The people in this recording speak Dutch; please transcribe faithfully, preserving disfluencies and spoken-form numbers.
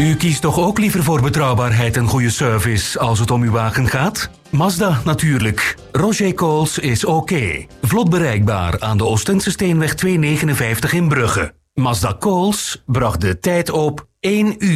U kiest toch ook liever voor betrouwbaarheid en goede service als het om uw wagen gaat? Mazda natuurlijk. Roger Coles is oké. Vlot bereikbaar aan de Oostense Steenweg tweehonderdnegenenvijftig in Brugge. Mazda Coles bracht de tijd op één uur.